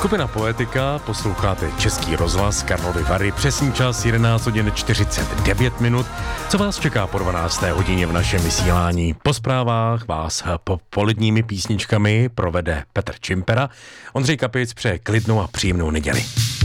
Skupina Poetika, posloucháte Český rozhlas Karlovy Vary, přesný čas 11 hodin 49 minut. Co vás čeká po 12. hodině v našem vysílání? Po zprávách vás poledními písničkami provede Petr Čimpera. Ondřej Kapic přeje klidnou a příjemnou neděli.